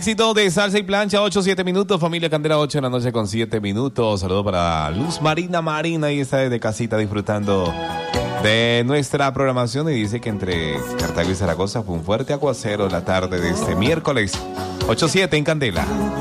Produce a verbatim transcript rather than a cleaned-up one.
Éxito de Salsa y Plancha, ocho, siete minutos. Familia Candela, ocho de la noche con siete minutos. Saludo para Luz Marina Marina. Ahí está desde casita disfrutando de nuestra programación. Y dice que entre Cartago y Zaragoza fue un fuerte aguacero la tarde de este miércoles. ocho siete en Candela.